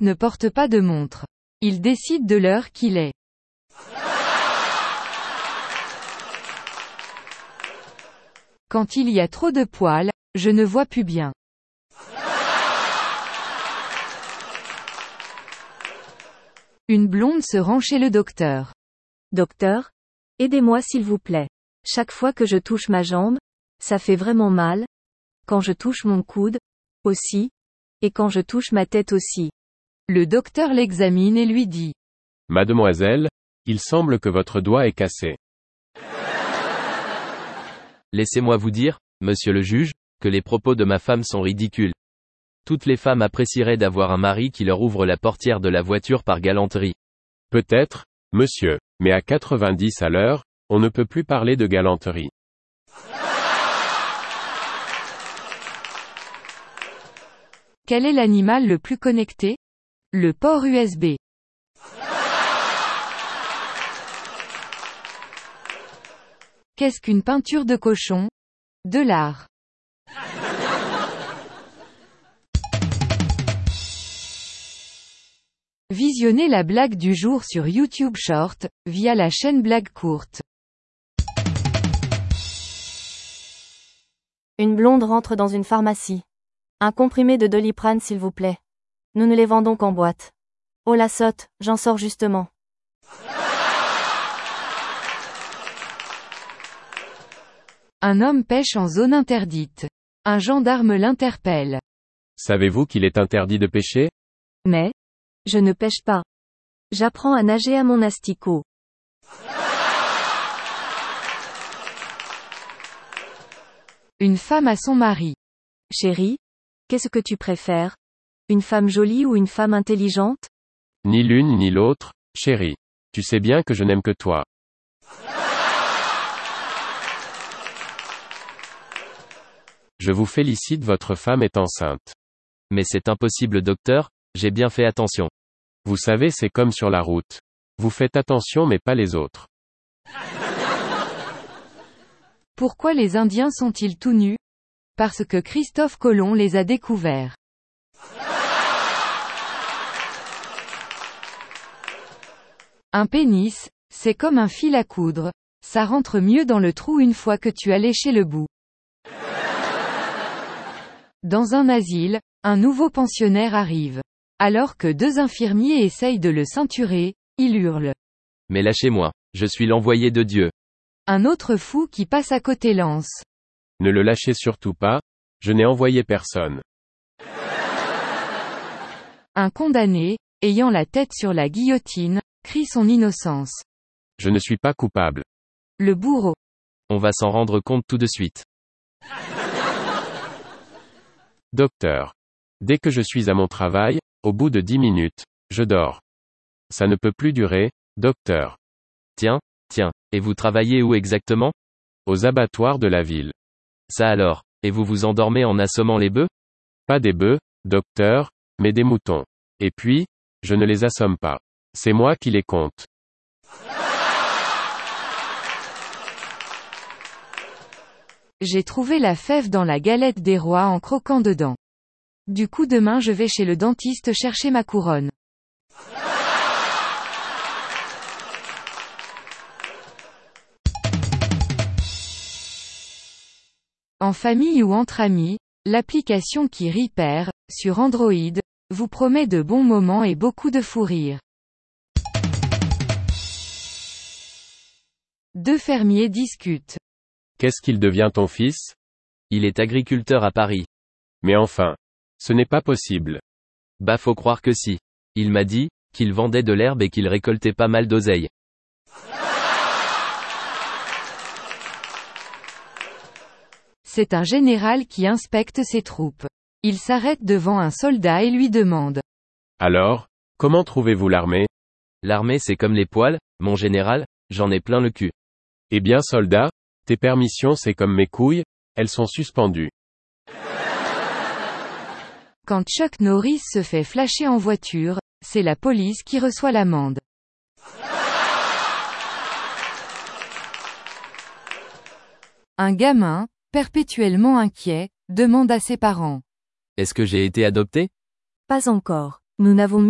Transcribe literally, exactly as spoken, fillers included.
ne porte pas de montre. Il décide de l'heure qu'il est. Quand il y a trop de poils, je ne vois plus bien. Une blonde se rend chez le docteur. Docteur, aidez-moi s'il vous plaît. Chaque fois que je touche ma jambe, ça fait vraiment mal. Quand je touche mon coude, aussi. Et quand je touche ma tête aussi. Le docteur l'examine et lui dit. Mademoiselle, il semble que votre doigt est cassé. Laissez-moi vous dire, monsieur le juge, que les propos de ma femme sont ridicules. Toutes les femmes apprécieraient d'avoir un mari qui leur ouvre la portière de la voiture par galanterie. Peut-être, monsieur, mais à quatre-vingt-dix à l'heure, on ne peut plus parler de galanterie. Quel est l'animal le plus connecté? Le port U S B. Qu'est-ce qu'une peinture de cochon? De l'art. Visionnez la blague du jour sur YouTube Short, via la chaîne Blague Courte. Une blonde rentre dans une pharmacie. Un comprimé de Doliprane s'il vous plaît. Nous ne les vendons qu'en boîte. Oh la sotte, j'en sors justement. Un homme pêche en zone interdite. Un gendarme l'interpelle. Savez-vous qu'il est interdit de pêcher? Mais, je ne pêche pas. J'apprends à nager à mon asticot. Une femme à son mari. Chérie, qu'est-ce que tu préfères? Une femme jolie ou une femme intelligente? Ni l'une ni l'autre, chérie. Tu sais bien que je n'aime que toi. Je vous félicite, votre femme est enceinte. Mais c'est impossible docteur, j'ai bien fait attention. Vous savez, c'est comme sur la route. Vous faites attention mais pas les autres. Pourquoi les Indiens sont-ils tout nus? Parce que Christophe Colomb les a découverts. Un pénis, c'est comme un fil à coudre, ça rentre mieux dans le trou une fois que tu as léché le bout. Dans un asile, un nouveau pensionnaire arrive. Alors que deux infirmiers essayent de le ceinturer, il hurle. Mais lâchez-moi, je suis l'envoyé de Dieu. Un autre fou qui passe à côté lance. Ne le lâchez surtout pas, je n'ai envoyé personne. Un condamné, ayant la tête sur la guillotine, crie son innocence. Je ne suis pas coupable. Le bourreau. On va s'en rendre compte tout de suite. Docteur. Dès que je suis à mon travail, au bout de dix minutes, je dors. Ça ne peut plus durer, docteur. Tiens, tiens, et vous travaillez où exactement? Aux abattoirs de la ville. Ça alors, et vous vous endormez en assommant les bœufs? Pas des bœufs, docteur, mais des moutons. Et puis, je ne les assomme pas. C'est moi qui les compte. J'ai trouvé la fève dans la galette des rois en croquant dedans. Du coup demain je vais chez le dentiste chercher ma couronne. En famille ou entre amis, l'application qui rit perd, sur Android, vous promet de bons moments et beaucoup de fou rire. Deux fermiers discutent. Qu'est-ce qu'il devient ton fils? Il est agriculteur à Paris. Mais enfin, ce n'est pas possible. Bah faut croire que si. Il m'a dit, qu'il vendait de l'herbe et qu'il récoltait pas mal d'oseille. C'est un général qui inspecte ses troupes. Il s'arrête devant un soldat et lui demande. Alors, comment trouvez-vous l'armée? L'armée c'est comme les poils, mon général, j'en ai plein le cul. Eh bien soldat, tes permissions c'est comme mes couilles, elles sont suspendues. Quand Chuck Norris se fait flasher en voiture, c'est la police qui reçoit l'amende. Un gamin, perpétuellement inquiet, demande à ses parents. Est-ce que j'ai été adopté? Pas encore. Nous n'avons